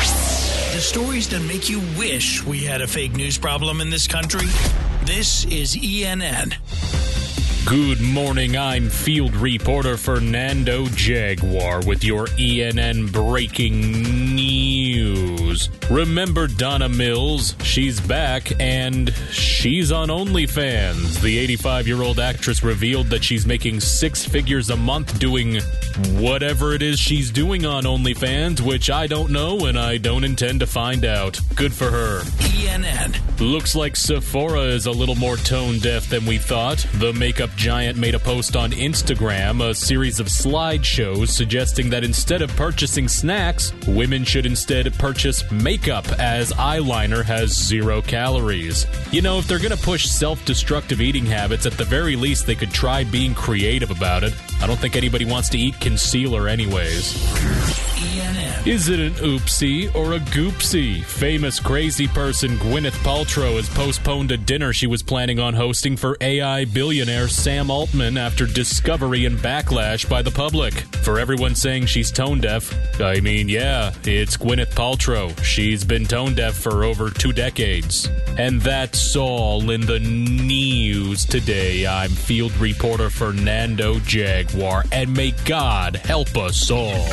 The stories that make you wish we had a fake news problem in this country. This is ENN. Good morning, I'm field reporter Fernando Jaguar with your ENN breaking news. Remember Donna Mills? She's back and she's on OnlyFans. The 85-year-old actress revealed that she's making 6 figures a month doing whatever it is she's doing on OnlyFans, which I don't know and I don't intend to find out. Good for her. ENN. Looks like Sephora is a little more tone deaf than we thought. The makeup giant made a post on Instagram, a series of slideshows suggesting that instead of purchasing snacks, women should instead purchase makeup, as eyeliner has 0 calories. You know, if they're gonna push self-destructive eating habits, at the very least they could try being creative about it. I don't think anybody wants to eat concealer anyways. ENN. Is it an oopsie or a goopsie? Famous crazy person Gwyneth Paltrow has postponed a dinner she was planning on hosting for AI billionaire Sam Altman after discovery and backlash by the public. For everyone saying she's tone deaf, I mean, yeah, it's Gwyneth Paltrow. She's been tone deaf for over 2 decades. And that's all in the news today. I'm field reporter Fernando Jaguar, and may God help us all.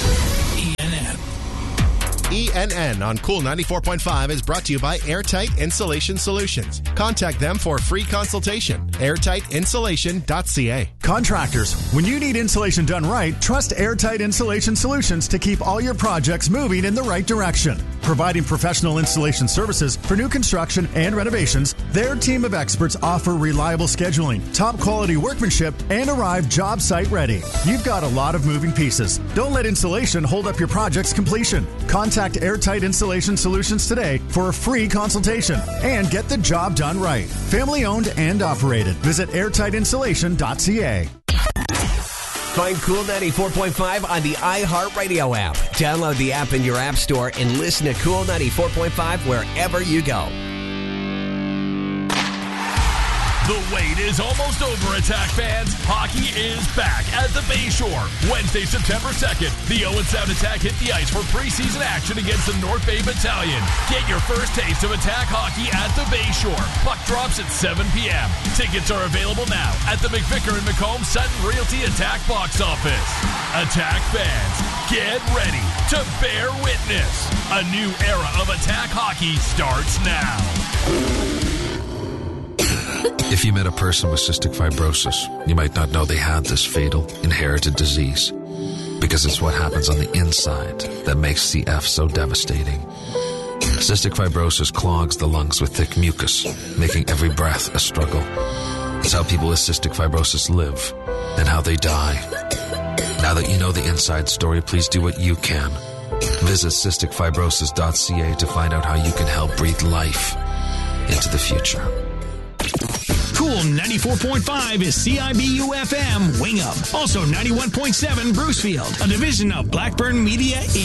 ENN on Cool 94.5 is brought to you by Airtight Insulation Solutions. Contact them for a free consultation. airtightinsulation.ca. Contractors, when you need insulation done right, trust Airtight Insulation Solutions to keep all your projects moving in the right direction. Providing professional installation services for new construction and renovations, their team of experts offer reliable scheduling, top quality workmanship, and arrive job site ready. You've got a lot of moving pieces. Don't let insulation hold up your project's completion. Contact Airtight Insulation Solutions today for a free consultation and get the job done right. Family owned and operated. Visit airtightinsulation.ca. Find Cool 94.5 on the iHeartRadio app. Download the app in your app store and listen to Cool 94.5 wherever you go. The wait is almost over, Attack fans. Hockey is back at the Bayshore. Wednesday, September 2nd, the Owen Sound Attack hit the ice for preseason action against the North Bay Battalion. Get your first taste of Attack hockey at the Bayshore. Puck drops at 7 p.m. Tickets are available now at the McVicker and McComb Sutton Realty Attack box office. Attack fans, get ready to bear witness. A new era of Attack hockey starts now. If you met a person with cystic fibrosis, you might not know they had this fatal, inherited disease. Because it's what happens on the inside that makes CF so devastating. Cystic fibrosis clogs the lungs with thick mucus, making every breath a struggle. It's how people with cystic fibrosis live and how they die. Now that you know the inside story, please do what you can. Visit cysticfibrosis.ca to find out how you can help breathe life into the future. Cool 94.5 is CIBU-FM Wing Up. Also 91.7 Brucefield, a division of Blackburn Media Inc.